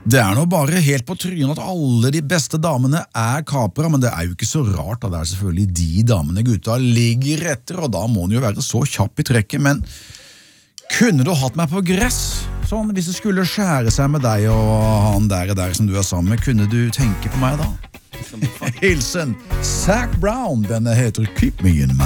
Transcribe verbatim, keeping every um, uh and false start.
Det er nå bare helt på trynet at alle de beste damene er kapere, men det er jo ikke så rart at det er selvfølgelig de damene gutta ligger etter, og da må den jo være så kjapp i trekket, men kunne du hatt meg på gress? Sånn, hvis det skulle skjære seg med deg og han der og der som du er sammen med, kunne du tenke på meg da? Hilsen Zac Brown, denne heter Keep Me In Mind.